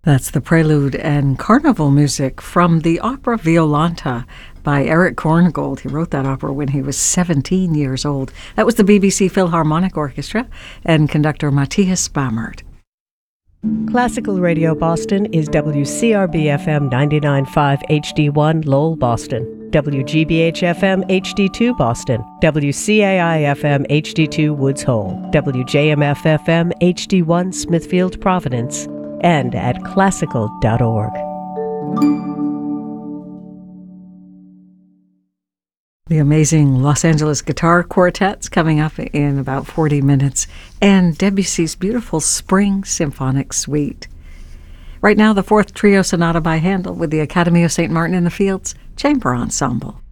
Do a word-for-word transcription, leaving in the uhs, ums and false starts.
That's the prelude and carnival music from the opera Violante by Eric Korngold. He wrote that opera when he was seventeen years old. That was the B B C Philharmonic Orchestra and conductor Matthias Bamert. Classical Radio Boston is W C R B F M ninety-nine point five H D one Lowell, Boston, W G B H F M H D two Boston, W C A I F M H D two Woods Hole, W J M F F M H D one Smithfield, Providence, and at classical dot org. The amazing Los Angeles Guitar Quartet's coming up in about forty minutes, and Debussy's beautiful Spring Symphonic Suite. Right now, the fourth trio sonata by Handel with the Academy of Saint Martin in the Fields Chamber Ensemble.